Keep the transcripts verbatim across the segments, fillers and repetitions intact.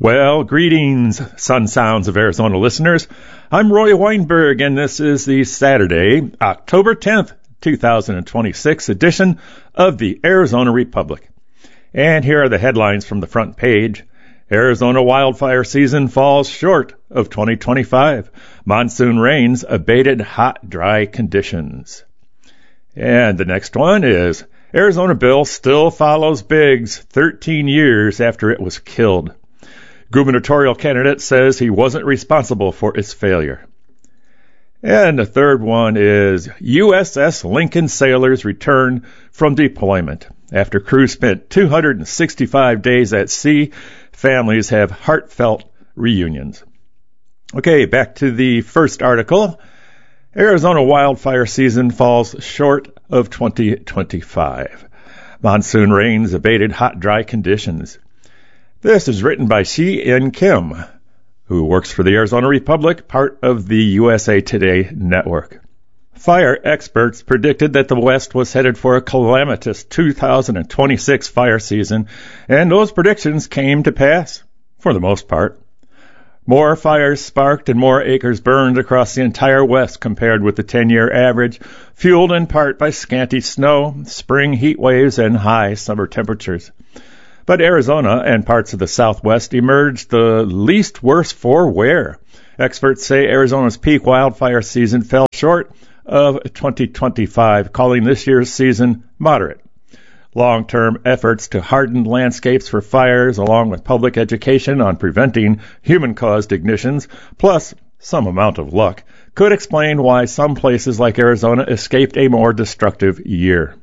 Well, greetings, Sun Sounds of Arizona listeners. I'm Roy Weinberg, and this is the Saturday, October tenth, twenty twenty-six edition of the Arizona Republic. And here are the headlines from the front page. Arizona wildfire season falls short of twenty twenty-five. Monsoon rains abated hot, dry conditions. And the next one is Arizona bill still follows Biggs thirteen years after it was killed. Gubernatorial candidate says he wasn't responsible for its failure. And the third one is U S S Lincoln sailors return from deployment. After crew spent two hundred sixty-five days at sea, families have heartfelt reunions. Okay, back to the first article. Arizona wildfire season falls short of twenty twenty-five. Monsoon rains abated hot, dry conditions. This is written by Shi-In Kim, who works for the Arizona Republic, part of the U S A Today network. Fire experts predicted that the West was headed for a calamitous two thousand twenty-six fire season, and those predictions came to pass, for the most part. More fires sparked and more acres burned across the entire West compared with the ten-year average, fueled in part by scanty snow, spring heat waves, and high summer temperatures. But Arizona and parts of the Southwest emerged the least worst for wear. Experts say Arizona's peak wildfire season fell short of twenty twenty-five, calling this year's season moderate. Long-term efforts to harden landscapes for fires, along with public education on preventing human-caused ignitions, plus some amount of luck, could explain why some places like Arizona escaped a more destructive year.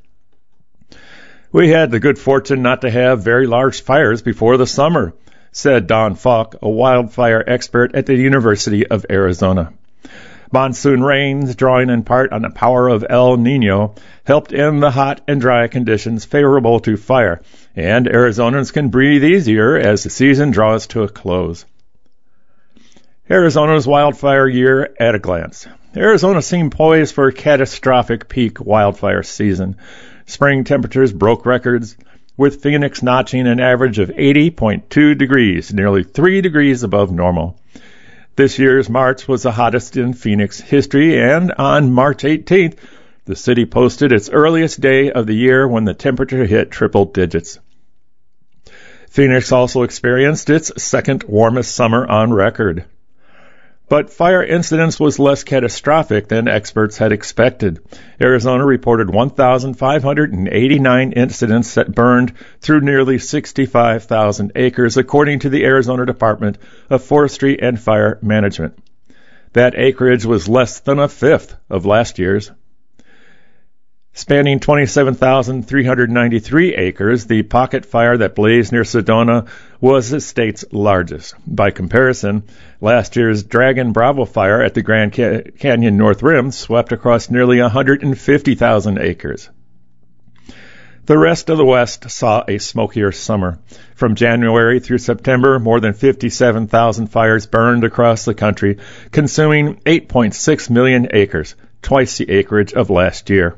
We had the good fortune not to have very large fires before the summer, said Don Falk, a wildfire expert at the University of Arizona. Monsoon rains, drawing in part on the power of El Nino, helped end the hot and dry conditions favorable to fire, and Arizonans can breathe easier as the season draws to a close. Arizona's wildfire year at a glance. Arizona seemed poised for a catastrophic peak wildfire season. Spring temperatures broke records, with Phoenix notching an average of eighty point two degrees, nearly three degrees above normal. This year's March was the hottest in Phoenix history, and on March eighteenth, the city posted its earliest day of the year when the temperature hit triple digits. Phoenix also experienced its second warmest summer on record. But fire incidence was less catastrophic than experts had expected. Arizona reported one thousand five hundred eighty-nine incidents that burned through nearly sixty-five thousand acres, according to the Arizona Department of Forestry and Fire Management. That acreage was less than a fifth of last year's. Spanning twenty-seven thousand three hundred ninety-three acres, the pocket fire that blazed near Sedona was the state's largest. By comparison, last year's Dragon Bravo fire at the Grand Canyon North Rim swept across nearly one hundred fifty thousand acres. The rest of the West saw a smokier summer. From January through September, more than fifty-seven thousand fires burned across the country, consuming eight point six million acres, twice the acreage of last year.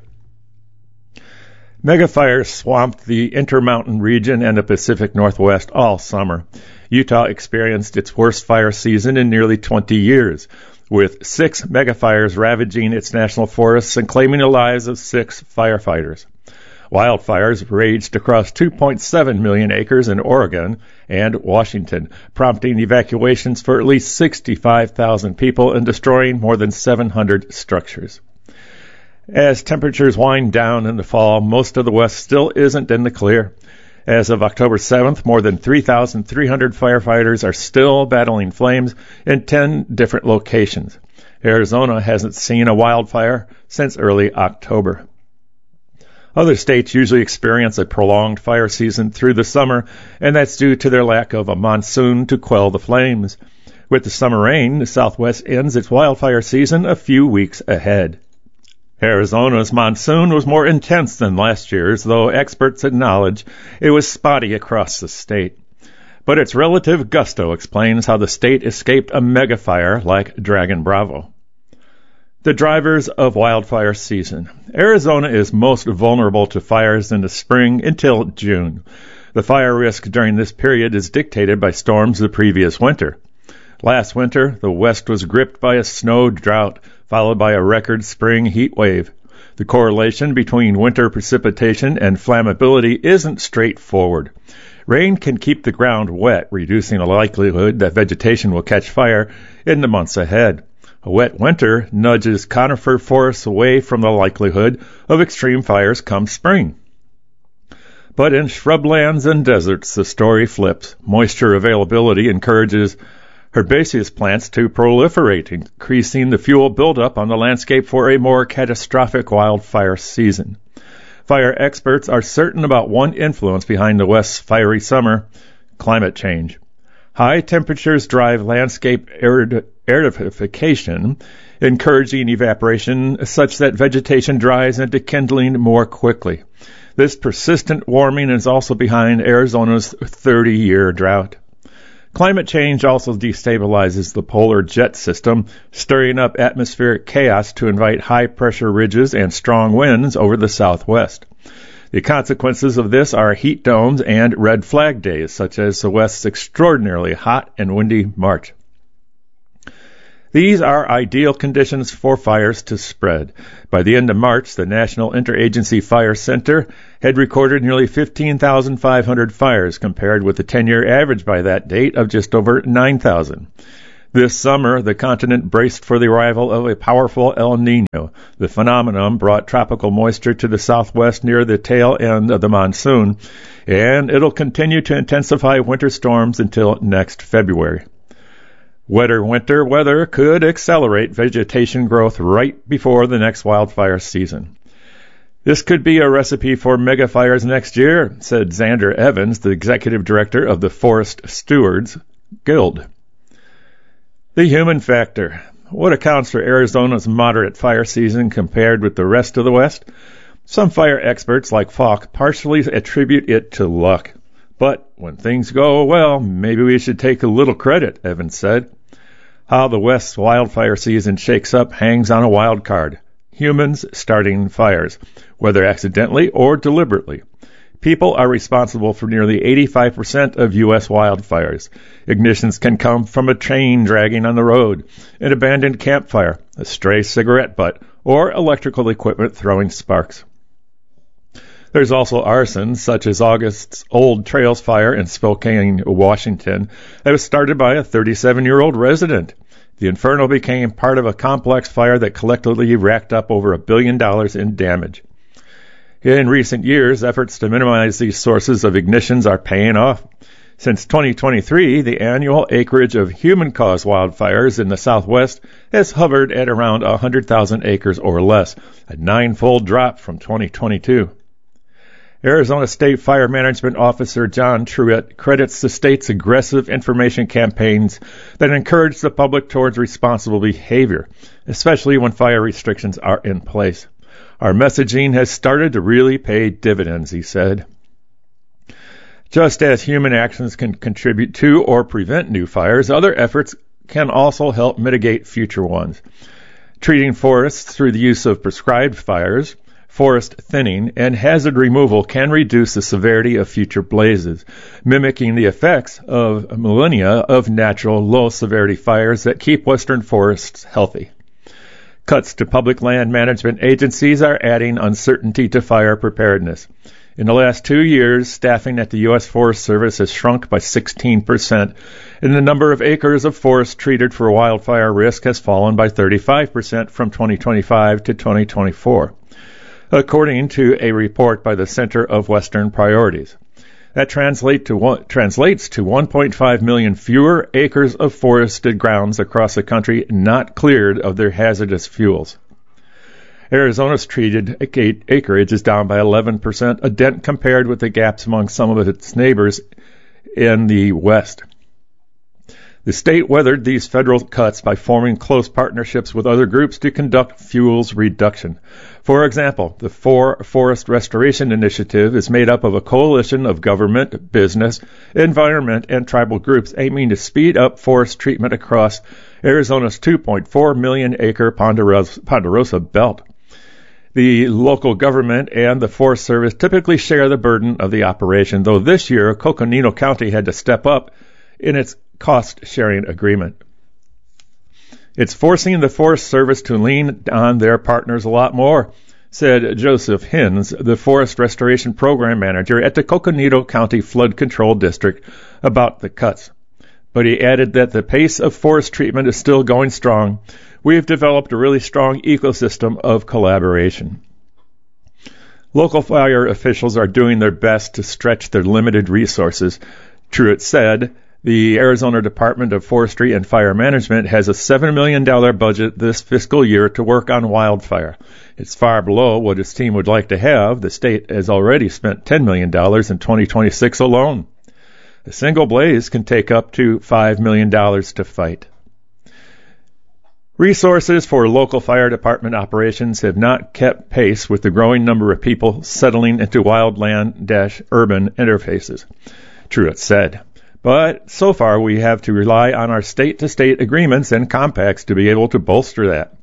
Megafires swamped the Intermountain region and the Pacific Northwest all summer. Utah experienced its worst fire season in nearly twenty years, with six megafires ravaging its national forests and claiming the lives of six firefighters. Wildfires raged across two point seven million acres in Oregon and Washington, prompting evacuations for at least sixty-five thousand people and destroying more than seven hundred structures. As temperatures wind down in the fall, most of the West still isn't in the clear. As of October seventh, more than three thousand three hundred firefighters are still battling flames in ten different locations. Arizona hasn't seen a wildfire since early October. Other states usually experience a prolonged fire season through the summer, and that's due to their lack of a monsoon to quell the flames. With the summer rain, the Southwest ends its wildfire season a few weeks ahead. Arizona's monsoon was more intense than last year's, though experts acknowledge it was spotty across the state. But its relative gusto explains how the state escaped a megafire like Dragon Bravo. The drivers of wildfire season. Arizona is most vulnerable to fires in the spring until June. The fire risk during this period is dictated by storms the previous winter. Last winter, the West was gripped by a snow drought, followed by a record spring heat wave. The correlation between winter precipitation and flammability isn't straightforward. Rain can keep the ground wet, reducing the likelihood that vegetation will catch fire in the months ahead. A wet winter nudges conifer forests away from the likelihood of extreme fires come spring. But in shrublands and deserts, the story flips. Moisture availability encourages herbaceous plants to proliferate, increasing the fuel buildup on the landscape for a more catastrophic wildfire season. Fire experts are certain about one influence behind the West's fiery summer: climate change. High temperatures drive landscape arid- aridification, encouraging evaporation such that vegetation dries into kindling more quickly. This persistent warming is also behind Arizona's thirty-year drought. Climate change also destabilizes the polar jet system, stirring up atmospheric chaos to invite high-pressure ridges and strong winds over the southwest. The consequences of this are heat domes and red flag days, such as the West's extraordinarily hot and windy March. These are ideal conditions for fires to spread. By the end of March, the National Interagency Fire Center had recorded nearly fifteen thousand five hundred fires, compared with the ten-year average by that date of just over nine thousand. This summer, the continent braced for the arrival of a powerful El Niño. The phenomenon brought tropical moisture to the southwest near the tail end of the monsoon, and it'll continue to intensify winter storms until next February. Wetter winter weather could accelerate vegetation growth right before the next wildfire season. This could be a recipe for mega fires next year, said Xander Evans, the executive director of the Forest Stewards Guild. The human factor. What accounts for Arizona's moderate fire season compared with the rest of the West? Some fire experts, like Falk, partially attribute it to luck. But when things go well, maybe we should take a little credit, Evans said. How the West's wildfire season shakes up hangs on a wild card: humans starting fires, whether accidentally or deliberately. People are responsible for nearly eighty-five percent of U S wildfires. Ignitions can come from a train dragging on the road, an abandoned campfire, a stray cigarette butt, or electrical equipment throwing sparks. There's also arson, such as August's Old Trails fire in Spokane, Washington, that was started by a thirty-seven-year-old resident. The inferno became part of a complex fire that collectively racked up over a billion dollars in damage. In recent years, efforts to minimize these sources of ignitions are paying off. Since twenty twenty-three, the annual acreage of human-caused wildfires in the Southwest has hovered at around one hundred thousand acres or less, a nine-fold drop from twenty twenty-two. Arizona State Fire Management Officer John Truitt credits the state's aggressive information campaigns that encourage the public towards responsible behavior, especially when fire restrictions are in place. Our messaging has started to really pay dividends, he said. Just as human actions can contribute to or prevent new fires, other efforts can also help mitigate future ones. Treating forests through the use of prescribed fires, forest thinning, and hazard removal can reduce the severity of future blazes, mimicking the effects of millennia of natural low-severity fires that keep western forests healthy. Cuts to public land management agencies are adding uncertainty to fire preparedness. In the last two years, staffing at the U S Forest Service has shrunk by sixteen percent, and the number of acres of forest treated for wildfire risk has fallen by thirty-five percent from twenty twenty-five to twenty twenty-four. According to a report by the Center of Western Priorities. That translate to one, translates to one point five million fewer acres of forested grounds across the country not cleared of their hazardous fuels. Arizona's treated acreage is down by eleven percent, a dent compared with the gaps among some of its neighbors in the West. The state weathered these federal cuts by forming close partnerships with other groups to conduct fuels reduction. For example, the For- Forest Restoration Initiative is made up of a coalition of government, business, environment, and tribal groups aiming to speed up forest treatment across Arizona's two point four million acre Ponderosa, Ponderosa belt. The local government and the Forest Service typically share the burden of the operation, though this year Coconino County had to step up in its cost-sharing agreement. It's forcing the Forest Service to lean on their partners a lot more, said Joseph Hins, the Forest Restoration Program Manager at the Coconino County Flood Control District, about the cuts. But he added that the pace of forest treatment is still going strong. We've developed a really strong ecosystem of collaboration. Local fire officials are doing their best to stretch their limited resources. Truitt said the Arizona Department of Forestry and Fire Management has a seven million dollars budget this fiscal year to work on wildfire. It's far below what his team would like to have. The state has already spent ten million dollars in twenty twenty-six alone. A single blaze can take up to five million dollars to fight. Resources for local fire department operations have not kept pace with the growing number of people settling into wildland-urban interfaces, Truitt said. But so far we have to rely on our state-to-state agreements and compacts to be able to bolster that.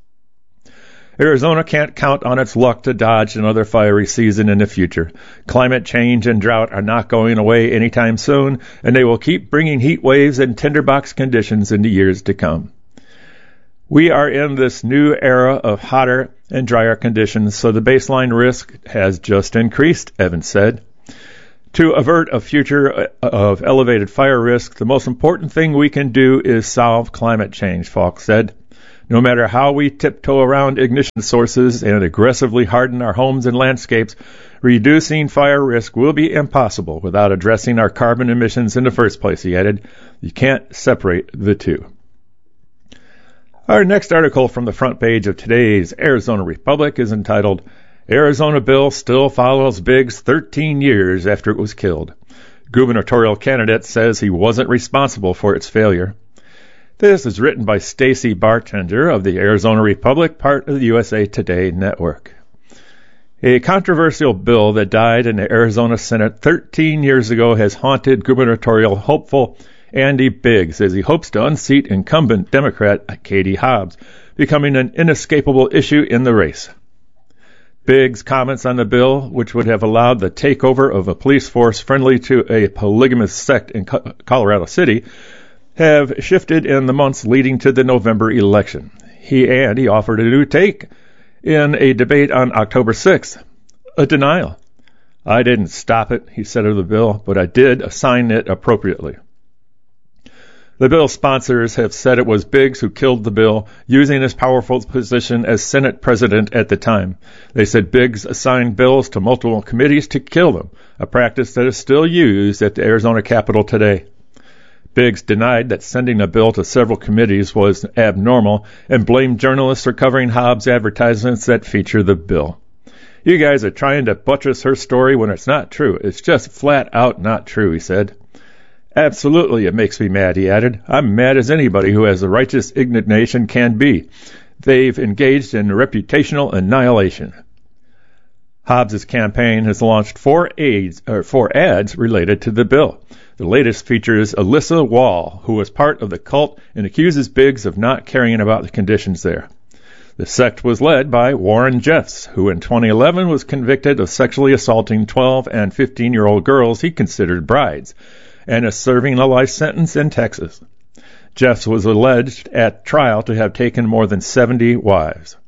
Arizona can't count on its luck to dodge another fiery season in the future. Climate change and drought are not going away anytime soon, and they will keep bringing heat waves and tinderbox conditions in the years to come. We are in this new era of hotter and drier conditions, so the baseline risk has just increased, Evans said. To avert a future of elevated fire risk, the most important thing we can do is solve climate change, Falk said. No matter how we tiptoe around ignition sources and aggressively harden our homes and landscapes, reducing fire risk will be impossible without addressing our carbon emissions in the first place, he added. You can't separate the two. Our next article from the front page of today's Arizona Republic is entitled, Arizona Bill Still Follows Biggs thirteen years After It Was Killed. Gubernatorial candidate says he wasn't responsible for its failure. This is written by Stacy Bartender of the Arizona Republic, part of the U S A Today network. A controversial bill that died in the Arizona Senate thirteen years ago has haunted gubernatorial hopeful Andy Biggs as he hopes to unseat incumbent Democrat Katie Hobbs, becoming an inescapable issue in the race. Biggs' comments on the bill, which would have allowed the takeover of a police force friendly to a polygamous sect in Colorado City, have shifted in the months leading to the November election. He and he offered a new take in a debate on October sixth, a denial. I didn't stop it, he said of the bill, but I did assign it appropriately. The bill sponsors have said it was Biggs who killed the bill, using his powerful position as Senate president at the time. They said Biggs assigned bills to multiple committees to kill them, a practice that is still used at the Arizona Capitol today. Biggs denied that sending a bill to several committees was abnormal and blamed journalists for covering Hobbs' advertisements that feature the bill. You guys are trying to buttress her story when it's not true. It's just flat out not true, he said. Absolutely, it makes me mad, he added. I'm mad as anybody who has the righteous indignation can be. They've engaged in reputational annihilation. Hobbs' campaign has launched four ads, or four ads related to the bill. The latest features Alyssa Wall, who was part of the cult and accuses Biggs of not caring about the conditions there. The sect was led by Warren Jeffs, who in twenty eleven was convicted of sexually assaulting twelve and fifteen-year-old girls he considered brides, and is serving a life sentence in Texas. Jeffs was alleged at trial to have taken more than seventy wives.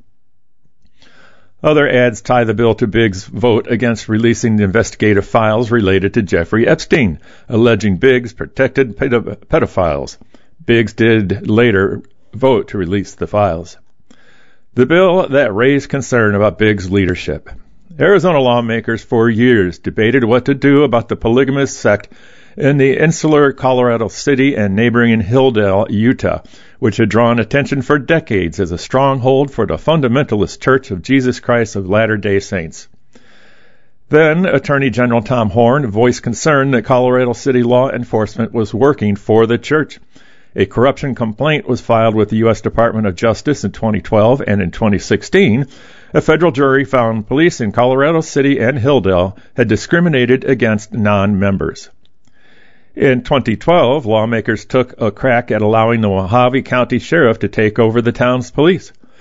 Other ads tie the bill to Biggs' vote against releasing the investigative files related to Jeffrey Epstein, alleging Biggs protected pedo- pedophiles. Biggs did later vote to release the files. The bill that raised concern about Biggs' leadership. Arizona lawmakers for years debated what to do about the polygamous sect in the insular Colorado City and neighboring Hildale, Utah, which had drawn attention for decades as a stronghold for the fundamentalist Church of Jesus Christ of Latter-day Saints. Then, Attorney General Tom Horn voiced concern that Colorado City law enforcement was working for the church. A corruption complaint was filed with the U S Department of Justice in twenty twelve, and in twenty sixteen, a federal jury found police in Colorado City and Hildale had discriminated against non-members. In twenty twelve, lawmakers took a crack at allowing the Mojave County Sheriff to take over the town's police.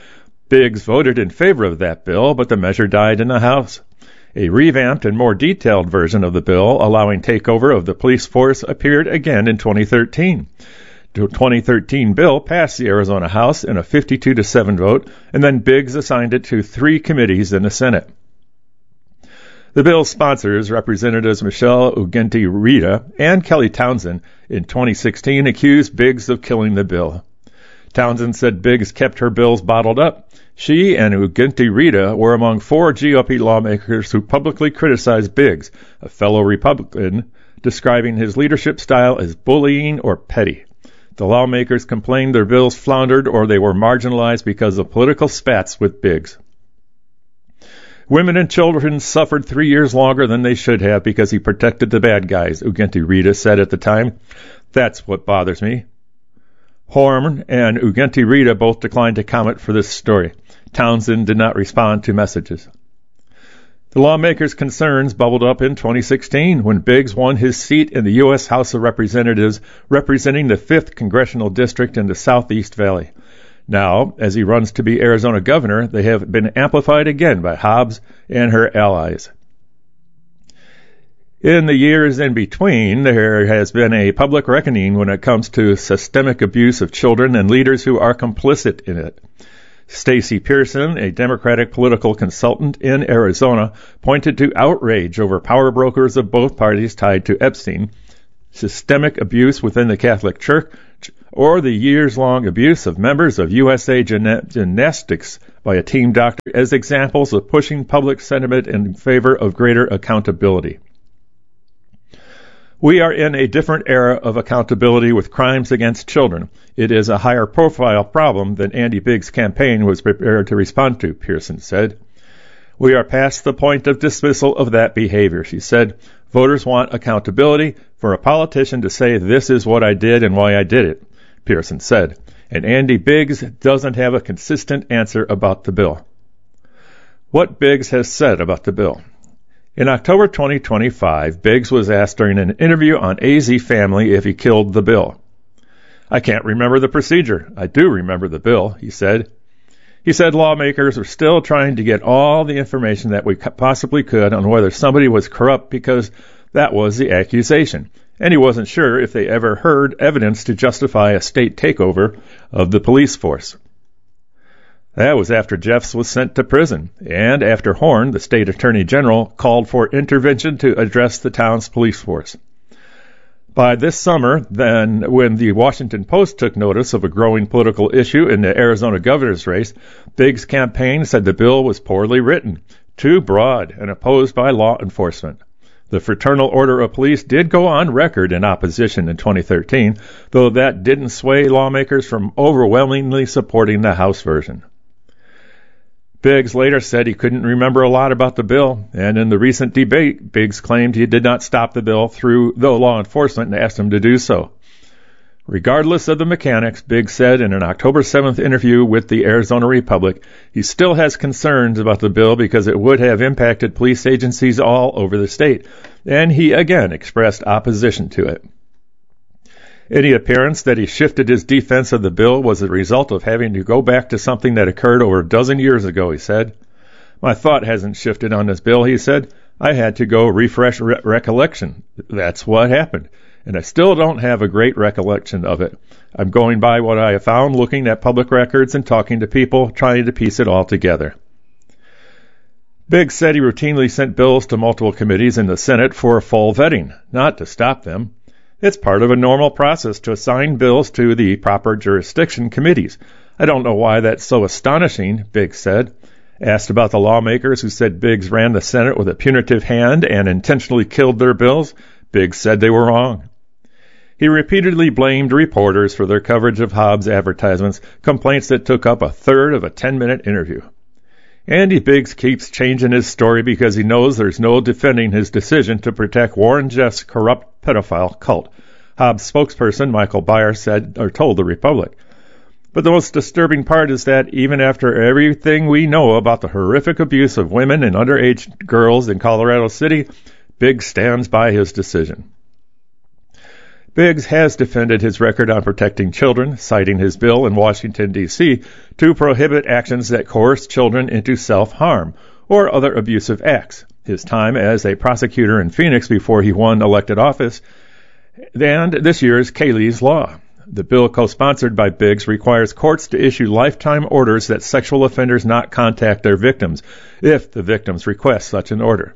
Biggs voted in favor of that bill, but the measure died in the House. A revamped and more detailed version of the bill allowing takeover of the police force appeared again in twenty thirteen. The twenty thirteen bill passed the Arizona House in a fifty-two to seven vote, and then Biggs assigned it to three committees in the Senate. The bill's sponsors, Representatives Michelle Ugenti-Rita and Kelly Townsend, in twenty sixteen accused Biggs of killing the bill. Townsend said Biggs kept her bills bottled up. She and Ugenti-Rita were among four G O P lawmakers who publicly criticized Biggs, a fellow Republican, describing his leadership style as bullying or petty. The lawmakers complained their bills floundered or they were marginalized because of political spats with Biggs. Women and children suffered three years longer than they should have because he protected the bad guys, Ugenti-Rita said at the time. That's what bothers me. Horn and Ugenti-Rita both declined to comment for this story. Townsend did not respond to messages. The lawmakers' concerns bubbled up in twenty sixteen when Biggs won his seat in the U S House of Representatives representing the fifth Congressional District in the Southeast Valley. Now, as he runs to be Arizona governor, they have been amplified again by Hobbs and her allies. In the years in between, there has been a public reckoning when it comes to systemic abuse of children and leaders who are complicit in it. Stacey Pearson, a Democratic political consultant in Arizona, pointed to outrage over power brokers of both parties tied to Epstein, systemic abuse within the Catholic Church, or the years-long abuse of members of U S A Gymnastics by a team doctor as examples of pushing public sentiment in favor of greater accountability. We are in a different era of accountability with crimes against children. It is a higher profile problem than Andy Biggs' campaign was prepared to respond to, Pearson said. We are past the point of dismissal of that behavior, she said. Voters want accountability for a politician to say this is what I did and why I did it, Pearson said. And Andy Biggs doesn't have a consistent answer about the bill. What Biggs has said about the bill. In October twenty twenty-five, Biggs was asked during an interview on A Z Family if he killed the bill. I can't remember the procedure. I do remember the bill, he said. He said lawmakers are still trying to get all the information that we possibly could on whether somebody was corrupt because that was the accusation. And he wasn't sure if they ever heard evidence to justify a state takeover of the police force. That was after Jeffs was sent to prison, and after Horn, the state attorney general, called for intervention to address the town's police force. By this summer, then, when the Washington Post took notice of a growing political issue in the Arizona governor's race, Biggs' campaign said the bill was poorly written, too broad, and opposed by law enforcement. The Fraternal Order of Police did go on record in opposition in twenty thirteen, though that didn't sway lawmakers from overwhelmingly supporting the House version. Biggs later said he couldn't remember a lot about the bill, and in the recent debate, Biggs claimed he did not stop the bill through the law enforcement and asked him to do so. Regardless of the mechanics, Biggs said in an October seventh interview with the Arizona Republic, he still has concerns about the bill because it would have impacted police agencies all over the state, and he again expressed opposition to it. Any appearance that he shifted his defense of the bill was a result of having to go back to something that occurred over a dozen years ago, he said. My thought hasn't shifted on this bill, he said. I had to go refresh re- recollection. That's what happened. And I still don't have a great recollection of it. I'm going by what I have found looking at public records and talking to people, trying to piece it all together. Biggs said he routinely sent bills to multiple committees in the Senate for full vetting, not to stop them. It's part of a normal process to assign bills to the proper jurisdiction committees. I don't know why that's so astonishing, Biggs said. Asked about the lawmakers who said Biggs ran the Senate with a punitive hand and intentionally killed their bills, Biggs said they were wrong. He repeatedly blamed reporters for their coverage of Hobbs' advertisements, complaints that took up a third of a ten-minute interview. Andy Biggs keeps changing his story because he knows there's no defending his decision to protect Warren Jeffs' corrupt pedophile cult, Hobbs' spokesperson Michael Byer said or told the Republic. But the most disturbing part is that even after everything we know about the horrific abuse of women and underage girls in Colorado City, Biggs stands by his decision. Biggs has defended his record on protecting children, citing his bill in Washington, D C to prohibit actions that coerce children into self-harm or other abusive acts. His time as a prosecutor in Phoenix before he won elected office, and this year's Kaylee's Law. The bill, co-sponsored by Biggs, requires courts to issue lifetime orders that sexual offenders not contact their victims if the victims request such an order.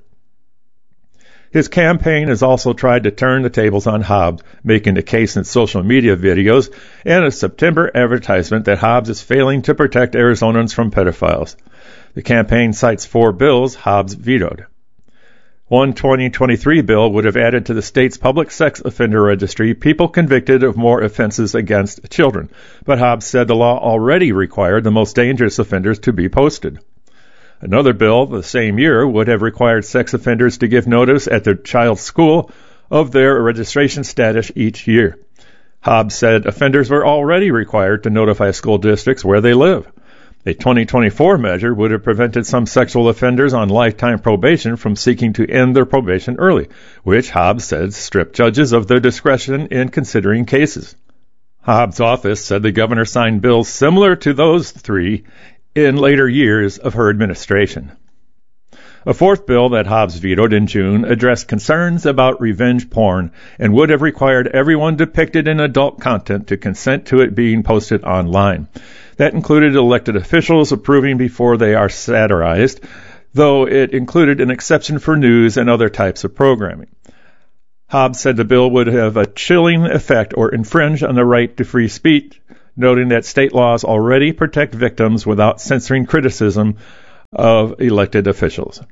His campaign has also tried to turn the tables on Hobbs, making the case in social media videos and a September advertisement that Hobbs is failing to protect Arizonans from pedophiles. The campaign cites four bills Hobbs vetoed. One twenty twenty-three bill would have added to the state's public sex offender registry people convicted of more offenses against children, but Hobbs said the law already required the most dangerous offenders to be posted. Another bill the same year would have required sex offenders to give notice at their child's school of their registration status each year. Hobbs said offenders were already required to notify school districts where they live. A twenty twenty-four measure would have prevented some sexual offenders on lifetime probation from seeking to end their probation early, which Hobbs said stripped judges of their discretion in considering cases. Hobbs' office said the governor signed bills similar to those three in later years of her administration. A fourth bill that Hobbs vetoed in June addressed concerns about revenge porn and would have required everyone depicted in adult content to consent to it being posted online. That included elected officials approving before they are satirized, though it included an exception for news and other types of programming. Hobbs said the bill would have a chilling effect or infringe on the right to free speech, noting that state laws already protect victims without censoring criticism of elected officials.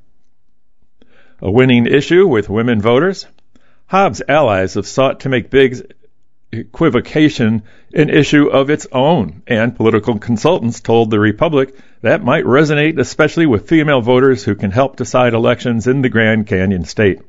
A winning issue with women voters? Hobbs' allies have sought to make Biggs' equivocation an issue of its own, and political consultants told the Republic that might resonate especially with female voters who can help decide elections in the Grand Canyon state.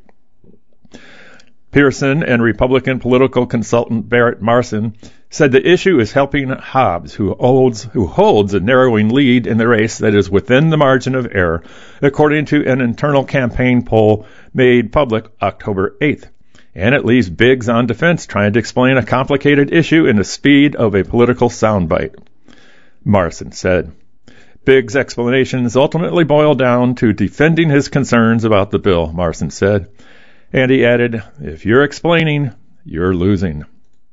Pearson and Republican political consultant Barrett Marson said the issue is helping Hobbs, who holds, who holds a narrowing lead in the race that is within the margin of error, according to an internal campaign poll made public October eighth. And it leaves Biggs on defense trying to explain a complicated issue in the speed of a political soundbite. Marson said. Biggs' explanations ultimately boil down to defending his concerns about the bill, Marson said. And he added, if you're explaining, you're losing.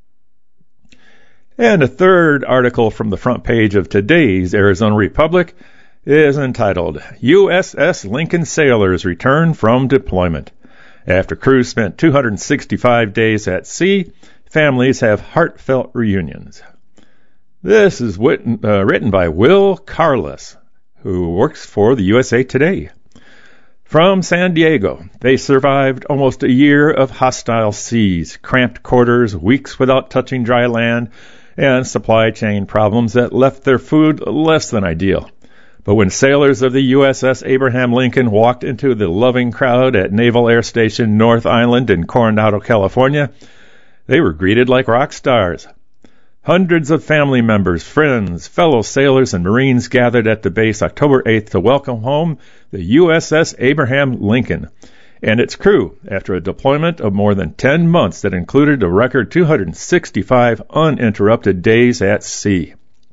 And a third article from the front page of today's Arizona Republic is entitled, U S S Lincoln Sailors Return from Deployment. After crews spent two hundred sixty-five days at sea, families have heartfelt reunions. This is written, uh, written by Will Carless, who works for the U S A Today. From San Diego, they survived almost a year of hostile seas, cramped quarters, weeks without touching dry land, and supply chain problems that left their food less than ideal. But when sailors of the U S S Abraham Lincoln walked into the loving crowd at Naval Air Station North Island in Coronado, California, they were greeted like rock stars. Hundreds of family members, friends, fellow sailors, and Marines gathered at the base October eighth to welcome home the U S S Abraham Lincoln and its crew after a deployment of more than ten months that included a record two hundred sixty-five uninterrupted days at sea.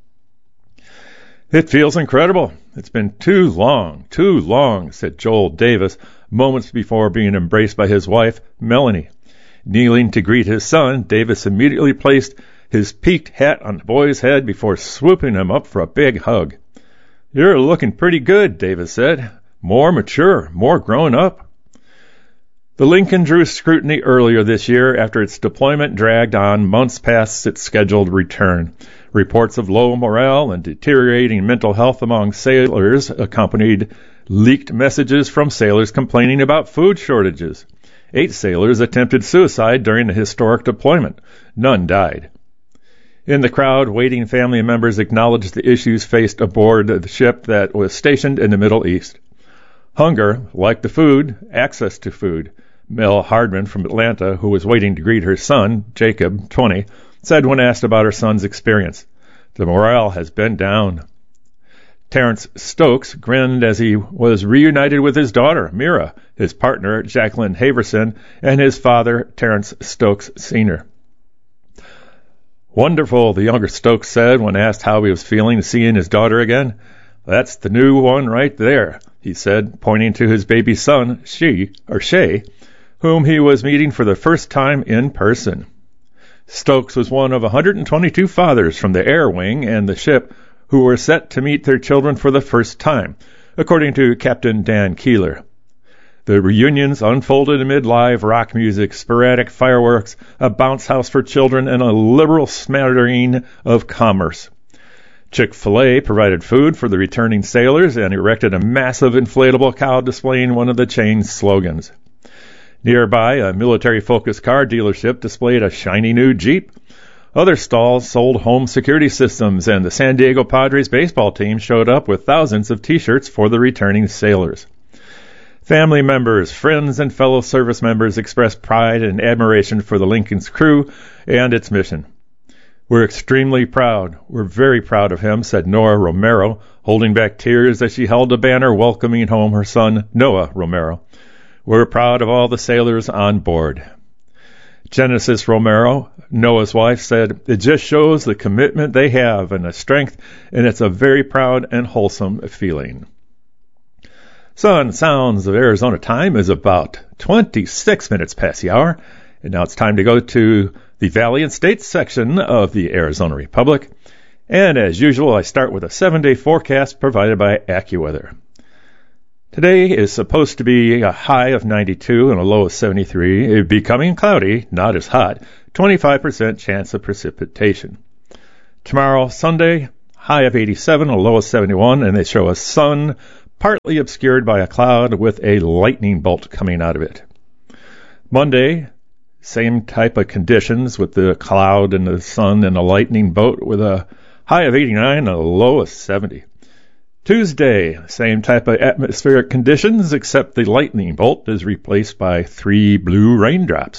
It feels incredible. It's been too long, too long, said Joel Davis moments before being embraced by his wife, Melanie. Kneeling to greet his son, Davis immediately placed his peaked hat on the boy's head before swooping him up for a big hug. You're looking pretty good, Davis said. More mature, more grown up. The Lincoln drew scrutiny earlier this year after its deployment dragged on months past its scheduled return. Reports of low morale and deteriorating mental health among sailors accompanied leaked messages from sailors complaining about food shortages. Eight sailors attempted suicide during the historic deployment. None died. In the crowd, waiting family members acknowledged the issues faced aboard the ship that was stationed in the Middle East. Hunger, like the food, access to food. Mel Hardman from Atlanta, who was waiting to greet her son, Jacob, twenty, said when asked about her son's experience, the morale has been down. Terrence Stokes grinned as he was reunited with his daughter, Mira, his partner, Jacqueline Haverson, and his father, Terrence Stokes Senior Wonderful, the younger Stokes said when asked how he was feeling seeing his daughter again. That's the new one right there, he said, pointing to his baby son, she, or Shay, whom he was meeting for the first time in person. Stokes was one of one hundred twenty-two fathers from the Air Wing and the ship who were set to meet their children for the first time, according to Captain Dan Keeler. The reunions unfolded amid live rock music, sporadic fireworks, a bounce house for children, and a liberal smattering of commerce. Chick-fil-A provided food for the returning sailors and erected a massive inflatable cow displaying one of the chain's slogans. Nearby, a military-focused car dealership displayed a shiny new Jeep. Other stalls sold home security systems, and the San Diego Padres baseball team showed up with thousands of T-shirts for the returning sailors. Family members, friends, and fellow service members expressed pride and admiration for the Lincoln's crew and its mission. We're extremely proud. We're very proud of him, said Nora Romero, holding back tears as she held a banner welcoming home her son, Noah Romero. We're proud of all the sailors on board. Genesis Romero, Noah's wife, said, it just shows the commitment they have and the strength, and it's a very proud and wholesome feeling. Sun Sounds of Arizona time is about twenty-six minutes past the hour, and now it's time to go to the Valley and States section of the Arizona Republic. And as usual, I start with a seven-day forecast provided by AccuWeather. Today is supposed to be a high of ninety-two and a low of seventy-three. It would be becoming cloudy, not as hot, twenty-five percent chance of precipitation. Tomorrow, Sunday, high of eighty-seven, a low of seventy-one, and they show a sun partly obscured by a cloud with a lightning bolt coming out of it. Monday, same type of conditions with the cloud and the sun and a lightning bolt with a high of eighty-nine and a low of seventy. Tuesday, same type of atmospheric conditions, except the lightning bolt is replaced by three blue raindrops.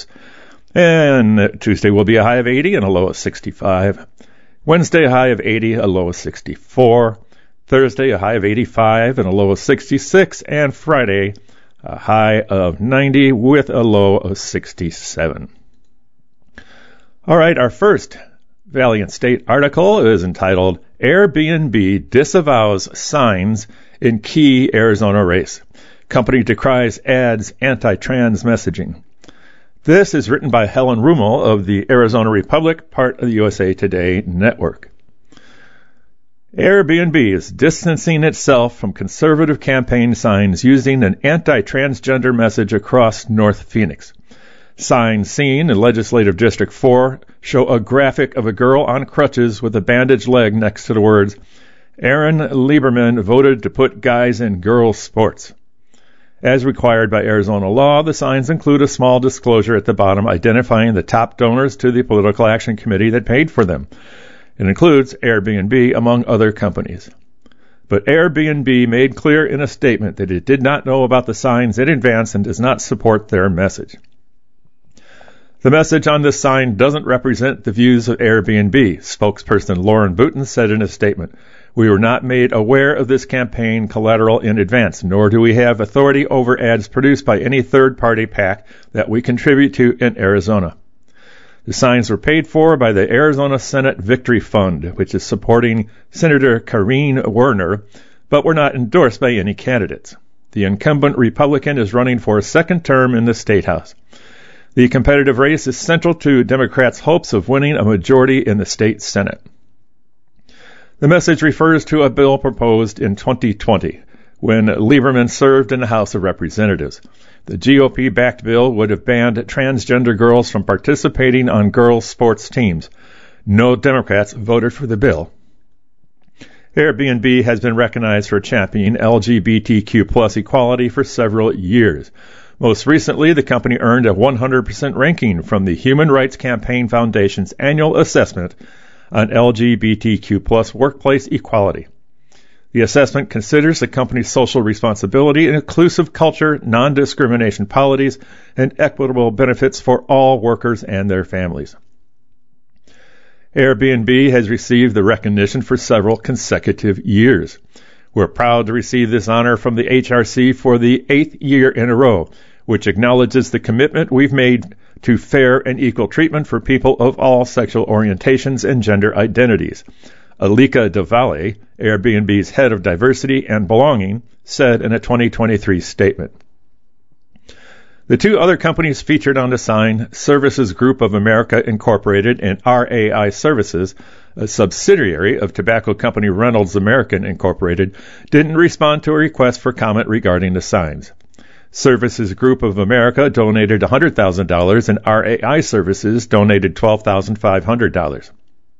And Tuesday will be a high of eighty and a low of sixty-five. Wednesday, a high of eighty, a low of sixty-four. Thursday, a high of eighty-five and a low of sixty-six. And Friday, a high of ninety with a low of sixty-seven. All right, our first Valley and State article is entitled Airbnb Disavows Signs in Key Arizona Race. Company decries ads anti-trans messaging. This is written by Helen Rummel of the Arizona Republic, part of the U S A Today network. Airbnb is distancing itself from conservative campaign signs using an anti-transgender message across North Phoenix. Signs seen in Legislative District four show a graphic of a girl on crutches with a bandaged leg next to the words, Aaron Lieberman voted to put guys in girls' sports. As required by Arizona law, the signs include a small disclosure at the bottom identifying the top donors to the Political Action Committee that paid for them. It includes Airbnb, among other companies. But Airbnb made clear in a statement that it did not know about the signs in advance and does not support their message. The message on this sign doesn't represent the views of Airbnb, spokesperson Lauren Booten said in a statement. We were not made aware of this campaign collateral in advance, nor do we have authority over ads produced by any third-party PAC that we contribute to in Arizona. The signs were paid for by the Arizona Senate Victory Fund, which is supporting Senator Karine Werner, but were not endorsed by any candidates. The incumbent Republican is running for a second term in the State House. The competitive race is central to Democrats' hopes of winning a majority in the state Senate. The message refers to a bill proposed in twenty twenty, when Lieberman served in the House of Representatives. The G O P-backed bill would have banned transgender girls from participating on girls' sports teams. No Democrats voted for the bill. Airbnb has been recognized for championing L G B T Q plus equality for several years. Most recently, the company earned a one hundred percent ranking from the Human Rights Campaign Foundation's annual assessment on L G B T Q plus workplace equality. The assessment considers the company's social responsibility, inclusive culture, non-discrimination policies, and equitable benefits for all workers and their families. Airbnb has received the recognition for several consecutive years. We're proud to receive this honor from the H R C for the eighth year in a row, which acknowledges the commitment we've made to fair and equal treatment for people of all sexual orientations and gender identities. Alika DeValle, Airbnb's head of diversity and belonging, said in a twenty twenty-three statement. The two other companies featured on the sign, Services Group of America Incorporated and R A I Services, a subsidiary of tobacco company Reynolds American Incorporated, didn't respond to a request for comment regarding the signs. Services Group of America donated one hundred thousand dollars and R A I Services donated twelve thousand five hundred dollars.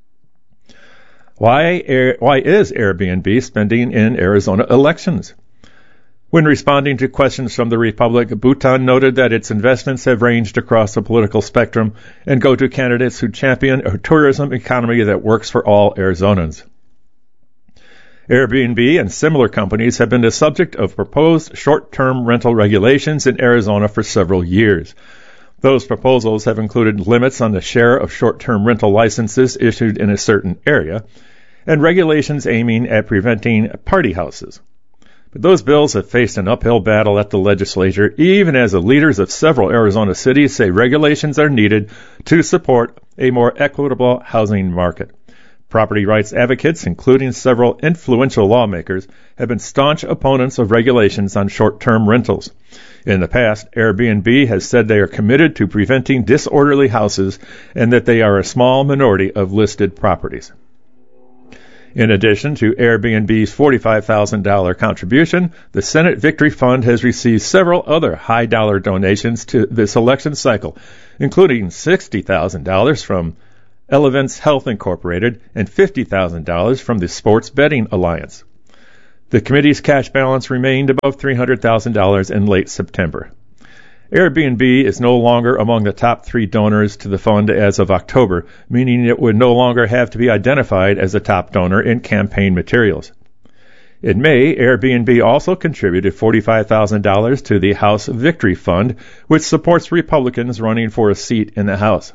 Why, Air, why is Airbnb spending in Arizona elections? When responding to questions from the Republic, Bhutan noted that its investments have ranged across the political spectrum and go to candidates who champion a tourism economy that works for all Arizonans. Airbnb and similar companies have been the subject of proposed short-term rental regulations in Arizona for several years. Those proposals have included limits on the share of short-term rental licenses issued in a certain area and regulations aiming at preventing party houses. But those bills have faced an uphill battle at the legislature, even as the leaders of several Arizona cities say regulations are needed to support a more equitable housing market. Property rights advocates, including several influential lawmakers, have been staunch opponents of regulations on short-term rentals. In the past, Airbnb has said they are committed to preventing disorderly houses and that they are a small minority of listed properties. In addition to Airbnb's forty-five thousand dollars contribution, the Senate Victory Fund has received several other high-dollar donations to this election cycle, including sixty thousand dollars from Elevance Health Incorporated and fifty thousand dollars from the Sports Betting Alliance. The committee's cash balance remained above three hundred thousand dollars in late September. Airbnb is no longer among the top three donors to the fund as of October, meaning it would no longer have to be identified as a top donor in campaign materials. In May, Airbnb also contributed forty-five thousand dollars to the House Victory Fund, which supports Republicans running for a seat in the House.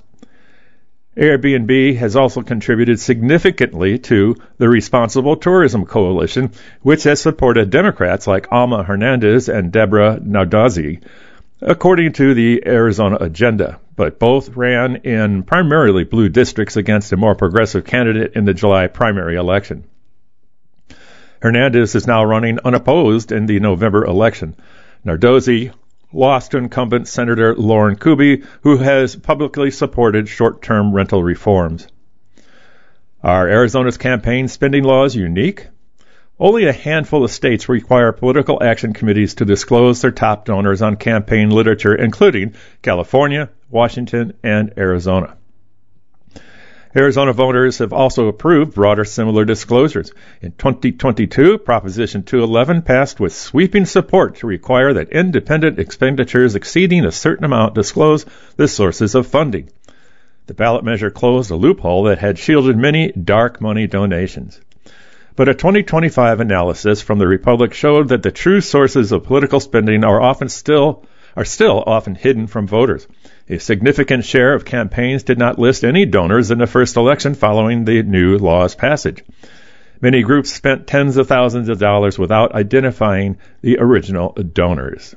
Airbnb has also contributed significantly to the Responsible Tourism Coalition, which has supported Democrats like Alma Hernandez and Deborah Nardozzi, according to the Arizona Agenda, but both ran in primarily blue districts against a more progressive candidate in the July primary election. Hernandez is now running unopposed in the November election. Nardozzi lost to incumbent Senator Lauren Kuby, who has publicly supported short-term rental reforms. Are Arizona's campaign spending laws unique? Only a handful of states require political action committees to disclose their top donors on campaign literature, including California, Washington, and Arizona. Arizona voters have also approved broader similar disclosures. In twenty twenty-two, Proposition two eleven passed with sweeping support to require that independent expenditures exceeding a certain amount disclose the sources of funding. The ballot measure closed a loophole that had shielded many dark money donations. But a twenty twenty-five analysis from the Republic showed that the true sources of political spending are often still are still often hidden from voters. A significant share of campaigns did not list any donors in the first election following the new law's passage. Many groups spent tens of thousands of dollars without identifying the original donors.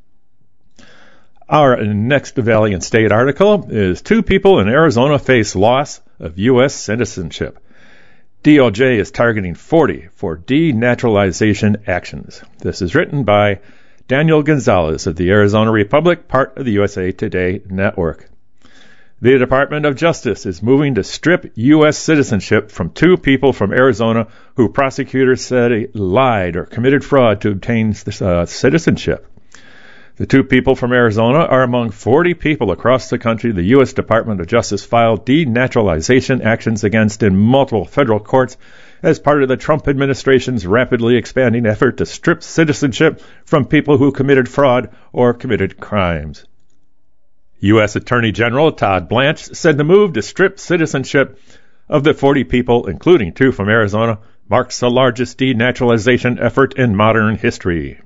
Our next Valiant State article is Two People in Arizona Face Loss of U S Citizenship. D O J is targeting forty for denaturalization actions. This is written by Daniel Gonzalez of the Arizona Republic, part of the U S A Today network. The Department of Justice is moving to strip U S citizenship from two people from Arizona who prosecutors said lied or committed fraud to obtain uh, citizenship. The two people from Arizona are among forty people across the country the U S Department of Justice filed denaturalization actions against in multiple federal courts as part of the Trump administration's rapidly expanding effort to strip citizenship from people who committed fraud or committed crimes. U S Attorney General Todd Blanche said the move to strip citizenship of the forty people, including two from Arizona, marks the largest denaturalization effort in modern history.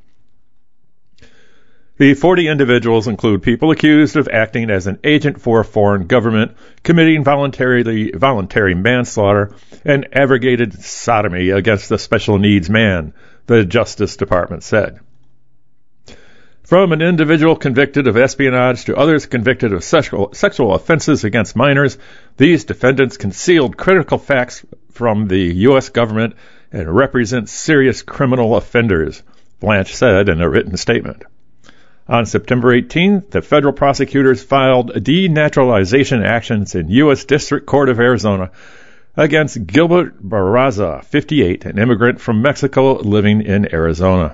The forty individuals include people accused of acting as an agent for a foreign government, committing voluntarily voluntary manslaughter, and abrogated sodomy against a special needs man, the Justice Department said. From an individual convicted of espionage to others convicted of sexual, sexual offenses against minors, these defendants concealed critical facts from the U S government and represent serious criminal offenders, Blanche said in a written statement. On September eighteenth, the federal prosecutors filed denaturalization actions in U S District Court of Arizona against Gilbert Barraza, fifty-eight, an immigrant from Mexico living in Arizona.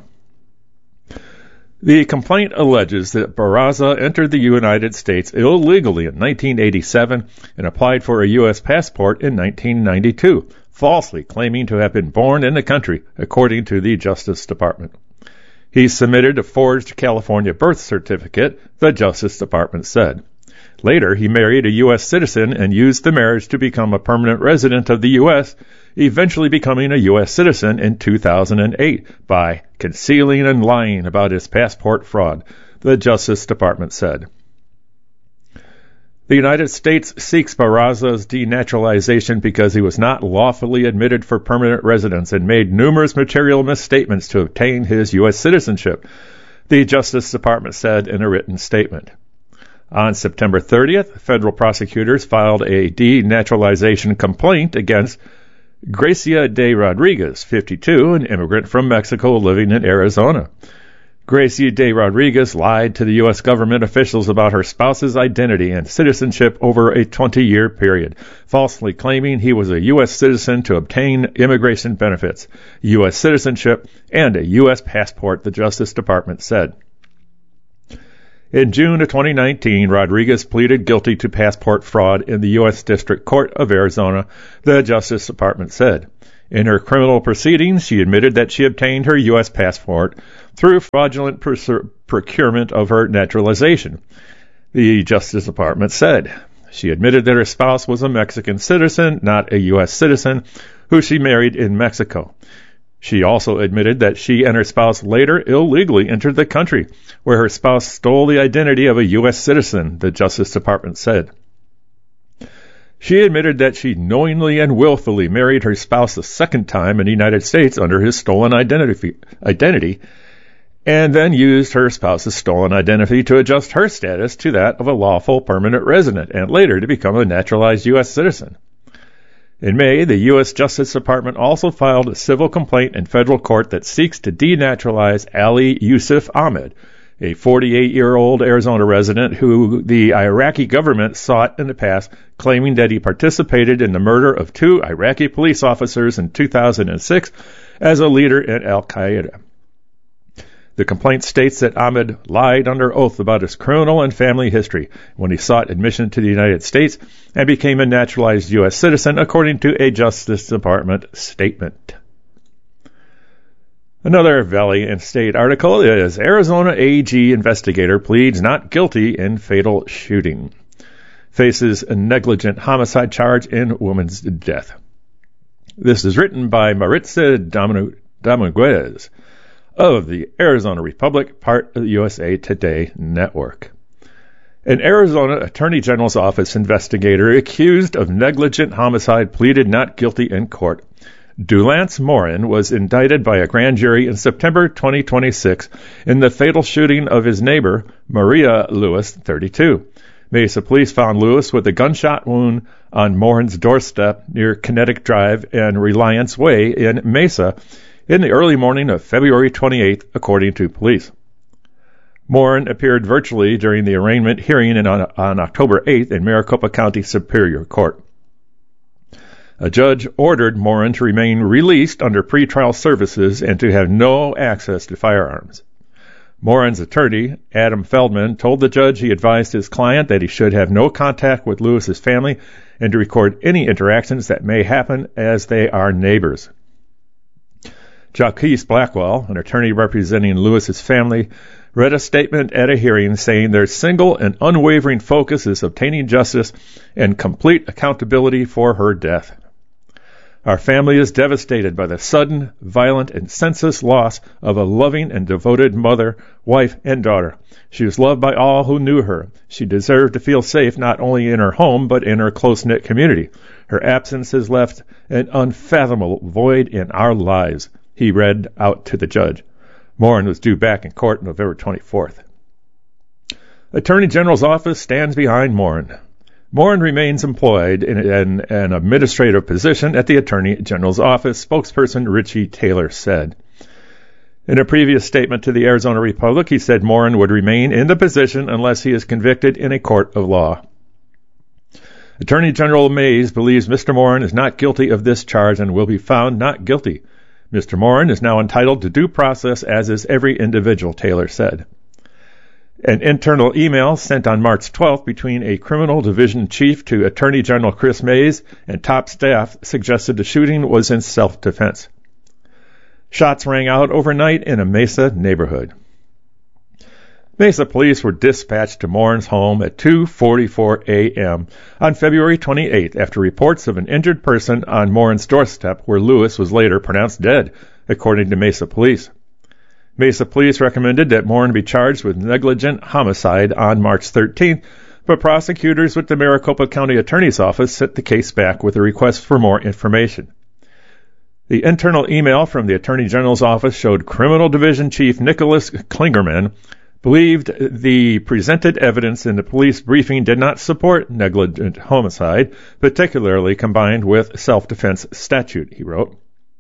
The complaint alleges that Barraza entered the United States illegally in nineteen eighty-seven and applied for a U S passport in nineteen ninety-two, falsely claiming to have been born in the country, according to the Justice Department. He submitted a forged California birth certificate, the Justice Department said. Later, he married a U S citizen and used the marriage to become a permanent resident of the U S, eventually becoming a U S citizen in two thousand eight by concealing and lying about his passport fraud, the Justice Department said. The United States seeks Barraza's denaturalization because he was not lawfully admitted for permanent residence and made numerous material misstatements to obtain his U S citizenship, the Justice Department said in a written statement. On September thirtieth, federal prosecutors filed a denaturalization complaint against Gracia de Rodriguez, fifty-two, an immigrant from Mexico living in Arizona. Gracia de Rodriguez lied to the U S government officials about her spouse's identity and citizenship over a twenty-year period, falsely claiming he was a U S citizen to obtain immigration benefits, U S citizenship, and a U S passport, the Justice Department said. In June of twenty nineteen, Rodriguez pleaded guilty to passport fraud in the U S District Court of Arizona, the Justice Department said. In her criminal proceedings, she admitted that she obtained her U S passport through fraudulent pr- procurement of her naturalization, the Justice Department said. She admitted that her spouse was a Mexican citizen, not a U S citizen, who she married in Mexico. She also admitted that she and her spouse later illegally entered the country, where her spouse stole the identity of a U S citizen, the Justice Department said. She admitted that she knowingly and willfully married her spouse a second time in the United States under his stolen identity, identity, and then used her spouse's stolen identity to adjust her status to that of a lawful permanent resident, and later to become a naturalized U S citizen. In May, the U S Justice Department also filed a civil complaint in federal court that seeks to denaturalize Ali Yusuf Ahmed, a forty-eight-year-old Arizona resident who the Iraqi government sought in the past, claiming that he participated in the murder of two Iraqi police officers in two thousand six as a leader in al-Qaeda. The complaint states that Ahmed lied under oath about his criminal and family history when he sought admission to the United States and became a naturalized U S citizen, according to a Justice Department statement. Another Valley and State article is Arizona A G investigator pleads not guilty in fatal shooting. Faces a negligent homicide charge in woman's death. This is written by Maritza Dominguez of the Arizona Republic, part of the U S A Today network. An Arizona Attorney General's Office investigator accused of negligent homicide pleaded not guilty in court. Dulance Morin was indicted by a grand jury in September twenty twenty-six in the fatal shooting of his neighbor, Maria Lewis, thirty-two. Mesa police found Lewis with a gunshot wound on Morin's doorstep near Kinetic Drive and Reliance Way in Mesa in the early morning of February twenty-eighth, according to police. Morin appeared virtually during the arraignment hearing on, on October eighth in Maricopa County Superior Court. A judge ordered Morin to remain released under pretrial services and to have no access to firearms. Morin's attorney, Adam Feldman, told the judge he advised his client that he should have no contact with Lewis's family and to record any interactions that may happen as they are neighbors. Jacques Blackwell, an attorney representing Lewis's family, read a statement at a hearing saying their single and unwavering focus is obtaining justice and complete accountability for her death. Our family is devastated by the sudden, violent, and senseless loss of a loving and devoted mother, wife, and daughter. She was loved by all who knew her. She deserved to feel safe not only in her home, but in her close-knit community. Her absence has left an unfathomable void in our lives, he read out to the judge. Morin was due back in court November twenty-fourth. Attorney General's office stands behind Morin. Morin remains employed in an, an administrative position at the Attorney General's office, spokesperson Richie Taylor said. In a previous statement to the Arizona Republic, he said Morin would remain in the position unless he is convicted in a court of law. Attorney General Mays believes Mister Morin is not guilty of this charge and will be found not guilty. Mister Morin is now entitled to due process, as is every individual, Taylor said. An internal email sent on March twelfth between a criminal division chief to Attorney General Chris Mays and top staff suggested the shooting was in self-defense. Shots rang out overnight in a Mesa neighborhood. Mesa police were dispatched to Morin's home at two forty-four a.m. on February twenty-eighth after reports of an injured person on Morin's doorstep, where Lewis was later pronounced dead, according to Mesa police. Mesa police recommended that Morin be charged with negligent homicide on March thirteenth, but prosecutors with the Maricopa County Attorney's Office sent the case back with a request for more information. The internal email from the Attorney General's office showed Criminal Division Chief Nicholas Klingerman believed the presented evidence in the police briefing did not support negligent homicide, particularly combined with self-defense statute, he wrote.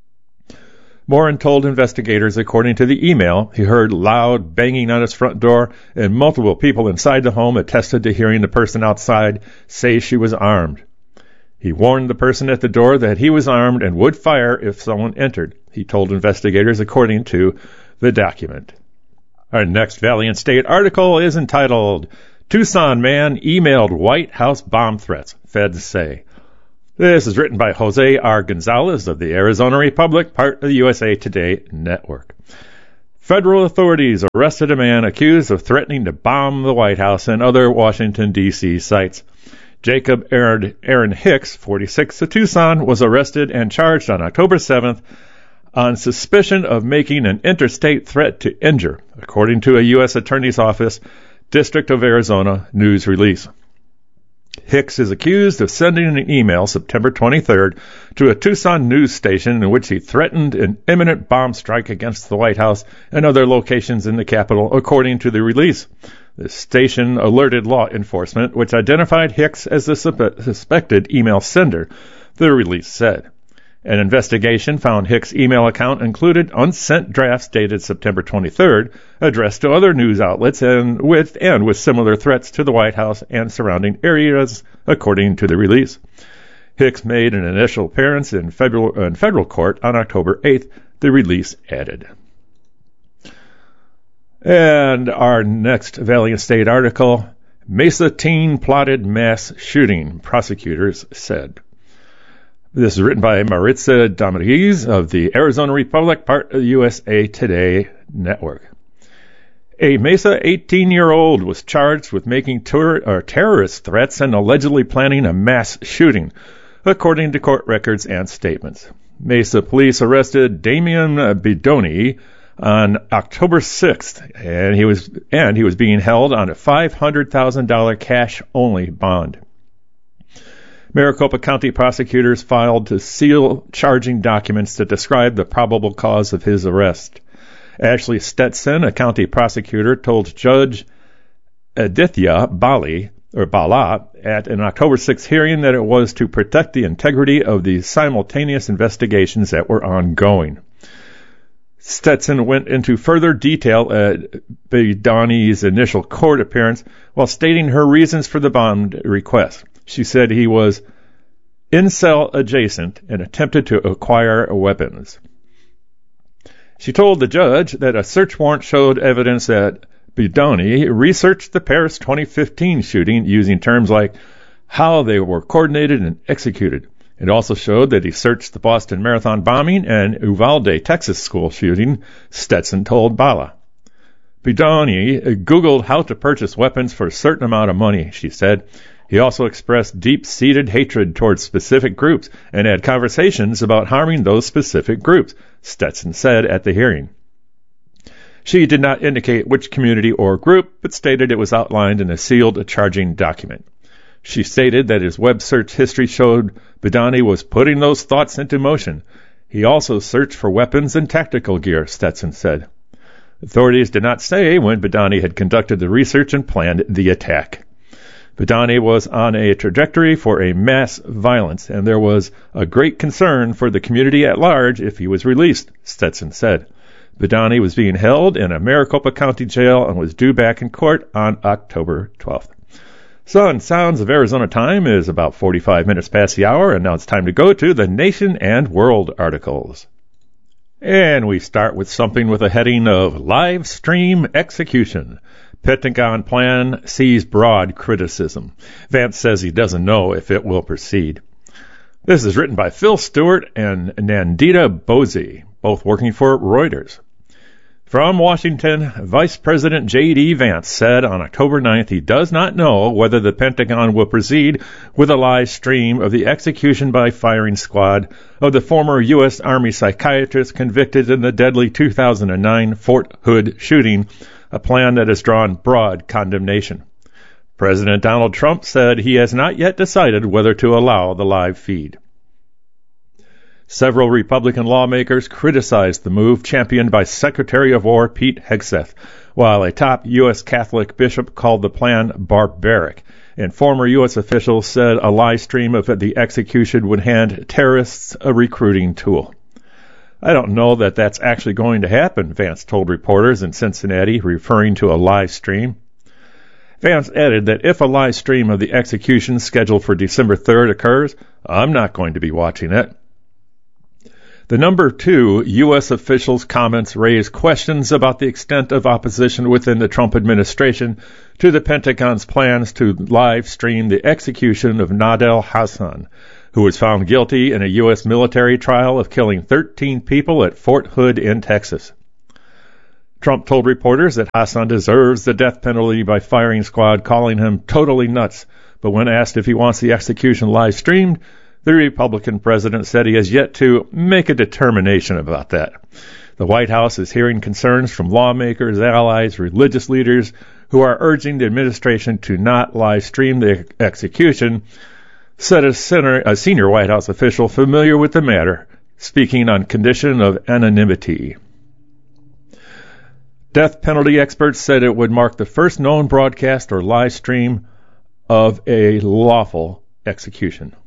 Morin told investigators, according to the email, he heard loud banging on his front door, and multiple people inside the home attested to hearing the person outside say she was armed. He warned the person at the door that he was armed and would fire if someone entered, he told investigators, according to the document. Our next Valiant State article is entitled, Tucson Man Emailed White House Bomb Threats, Feds Say. This is written by Jose R. Gonzalez of the Arizona Republic, part of the U S A Today network. Federal authorities arrested a man accused of threatening to bomb the White House and other Washington, D C sites. Jacob Aaron, Aaron Hicks, forty-six, of Tucson, was arrested and charged on October seventh on suspicion of making an interstate threat to injure, according to a U S Attorney's Office, District of Arizona news release. Hicks is accused of sending an email September twenty-third to a Tucson news station in which he threatened an imminent bomb strike against the White House and other locations in the Capitol, according to the release. The station alerted law enforcement, which identified Hicks as the suspected email sender, the release said. An investigation found Hicks' email account included unsent drafts dated September twenty-third, addressed to other news outlets and with and with similar threats to the White House and surrounding areas, according to the release. Hicks made an initial appearance in federal, in federal court on October eighth, the release added. And our next Valiant State article, Mesa teen plotted mass shooting, prosecutors said. This is written by Maritza Dominguez of the Arizona Republic, part of the U S A Today network. A Mesa eighteen-year-old was charged with making ter- or terrorist threats and allegedly planning a mass shooting, according to court records and statements. Mesa police arrested Damian Bidoni on October sixth, and he was and he was being held on a five hundred thousand dollars cash-only bond. Maricopa County prosecutors filed to seal charging documents that describe the probable cause of his arrest. Ashley Stetson, a county prosecutor, told Judge Aditya Bali, or Bala, at an October sixth hearing that it was to protect the integrity of the simultaneous investigations that were ongoing. Stetson went into further detail at Bidoni's initial court appearance while stating her reasons for the bond request. She said he was incel adjacent and attempted to acquire weapons. She told the judge that a search warrant showed evidence that Bidoni researched the Paris twenty fifteen shooting using terms like how they were coordinated and executed. It also showed that he searched the Boston Marathon bombing and Uvalde, Texas school shooting, Stetson told Bala. Bidoni Googled how to purchase weapons for a certain amount of money, she said. He also expressed deep-seated hatred towards specific groups and had conversations about harming those specific groups, Stetson said at the hearing. She did not indicate which community or group, but stated it was outlined in a sealed charging document. She stated that his web search history showed Bidoni was putting those thoughts into motion. He also searched for weapons and tactical gear, Stetson said. Authorities did not say when Badani had conducted the research and planned the attack. Badani was on a trajectory for a mass violence, and there was a great concern for the community at large if he was released, Stetson said. Badani was being held in a Maricopa County jail and was due back in court on October twelfth. Sun Sounds of Arizona time is about forty-five minutes past the hour, and now it's time to go to the Nation and World articles. And we start with something with a heading of Live Stream Execution. Pentagon plan sees broad criticism. Vance says he doesn't know if it will proceed. This is written by Phil Stewart and Nandita Boese, both working for Reuters. From Washington, Vice President J D. Vance said on October ninth he does not know whether the Pentagon will proceed with a live stream of the execution by firing squad of the former U S. Army psychiatrist convicted in the deadly two thousand nine Fort Hood shooting, a plan that has drawn broad condemnation. President Donald Trump said he has not yet decided whether to allow the live feed. Several Republican lawmakers criticized the move championed by Secretary of War Pete Hegseth, while a top U S. Catholic bishop called the plan barbaric, and former U S officials said a live stream of the execution would hand terrorists a recruiting tool. I don't know that that's actually going to happen, Vance told reporters in Cincinnati, referring to a live stream. Vance added that if a live stream of the execution scheduled for December third occurs, I'm not going to be watching it. The number two U S official's comments raised questions about the extent of opposition within the Trump administration to the Pentagon's plans to live stream the execution of Nidal Hasan, who was found guilty in a U S military trial of killing thirteen people at Fort Hood in Texas. Trump told reporters that Hasan deserves the death penalty by firing squad, calling him totally nuts, but when asked if he wants the execution live streamed, the Republican president said he has yet to make a determination about that. The White House is hearing concerns from lawmakers, allies, religious leaders who are urging the administration to not live stream the execution, said a, center, a senior White House official familiar with the matter, speaking on condition of anonymity. Death penalty experts said it would mark the first known broadcast or live stream of a lawful execution.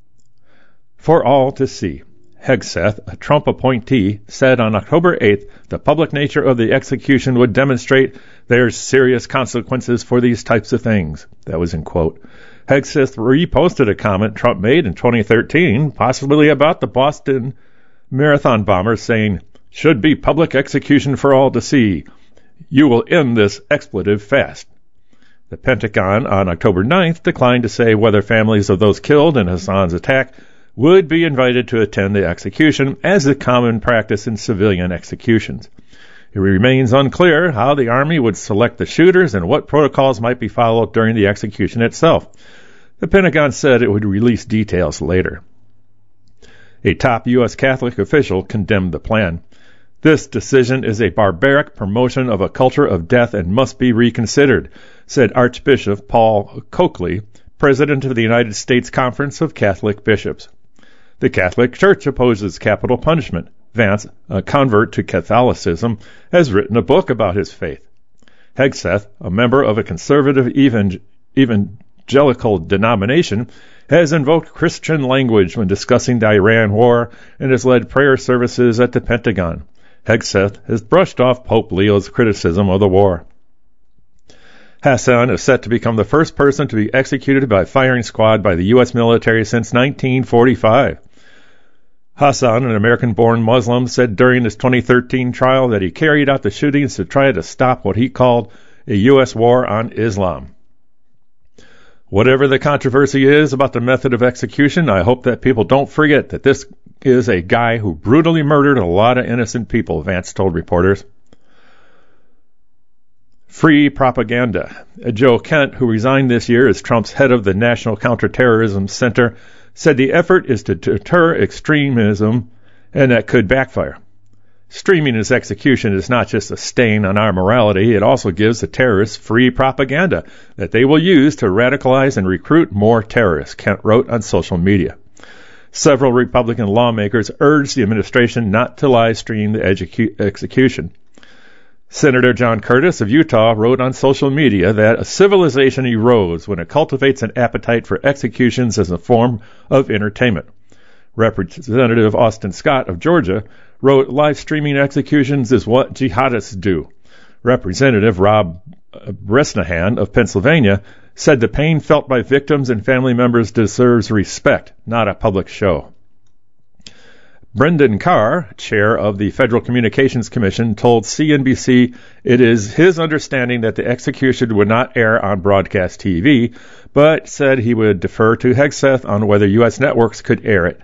For all to see, Hegseth, a Trump appointee, said on October eighth the public nature of the execution would demonstrate there's serious consequences for these types of things. That was in quote. Hegseth reposted a comment Trump made in twenty thirteen, possibly about the Boston Marathon bombers, saying, "Should be public execution for all to see. You will end this expletive fast." The Pentagon on October ninth declined to say whether families of those killed in Hasan's attack would be invited to attend the execution, as is common practice in civilian executions. It remains unclear how the Army would select the shooters and what protocols might be followed during the execution itself. The Pentagon said it would release details later. A top U S. Catholic official condemned the plan. "This decision is a barbaric promotion of a culture of death and must be reconsidered," said Archbishop Paul Coakley, president of the United States Conference of Catholic Bishops. The Catholic Church opposes capital punishment. Vance, a convert to Catholicism, has written a book about his faith. Hegseth, a member of a conservative evangel- evangelical denomination, has invoked Christian language when discussing the Iran war and has led prayer services at the Pentagon. Hegseth has brushed off Pope Leo's criticism of the war. Hasan is set to become the first person to be executed by firing squad by the U S military since nineteen forty-five. Hasan, an American-born Muslim, said during his twenty thirteen trial that he carried out the shootings to try to stop what he called a U S war on Islam. Whatever the controversy is about the method of execution, I hope that people don't forget that this is a guy who brutally murdered a lot of innocent people, Vance told reporters. Free propaganda. Joe Kent, who resigned this year as Trump's head of the National Counterterrorism Center, said the effort is to deter extremism and that could backfire. Streaming his execution is not just a stain on our morality, it also gives the terrorists free propaganda that they will use to radicalize and recruit more terrorists, Kent wrote on social media. Several Republican lawmakers urged the administration not to live stream the execu- execution. Senator John Curtis of Utah wrote on social media that a civilization erodes when it cultivates an appetite for executions as a form of entertainment. Representative Austin Scott of Georgia wrote, live streaming executions is what jihadists do. Representative Rob Bresnahan of Pennsylvania said the pain felt by victims and family members deserves respect, not a public show. Brendan Carr, chair of the Federal Communications Commission, told C N B C it is his understanding that the execution would not air on broadcast T V, but said he would defer to Hegseth on whether U S networks could air it.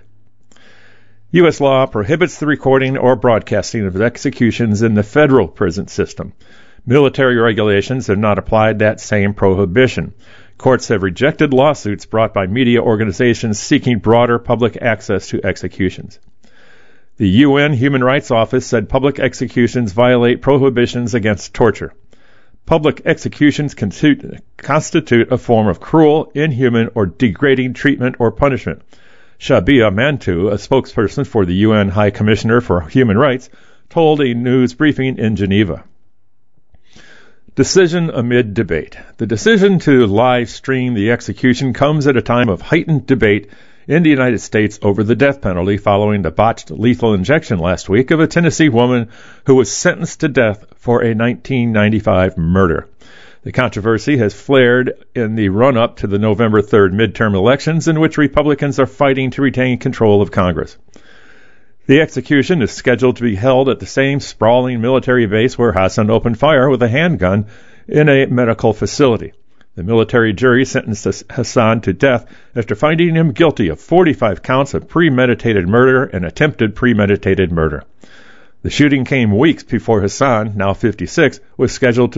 U S law prohibits the recording or broadcasting of executions in the federal prison system. Military regulations have not applied that same prohibition. Courts have rejected lawsuits brought by media organizations seeking broader public access to executions. The U N Human Rights Office said public executions violate prohibitions against torture. Public executions constitute a form of cruel, inhuman, or degrading treatment or punishment. Shabia Mantu, a spokesperson for the U N High Commissioner for Human Rights, told a news briefing in Geneva. Decision amid debate. The decision to live stream the execution comes at a time of heightened debate in the United States over the death penalty following the botched lethal injection last week of a Tennessee woman who was sentenced to death for a nineteen ninety-five murder. The controversy has flared in the run-up to the November third midterm elections in which Republicans are fighting to retain control of Congress. The execution is scheduled to be held at the same sprawling military base where Hassan opened fire with a handgun in a medical facility. The military jury sentenced Hassan to death after finding him guilty of forty-five counts of premeditated murder and attempted premeditated murder. The shooting came weeks before Hassan, now fifty-six, was scheduled to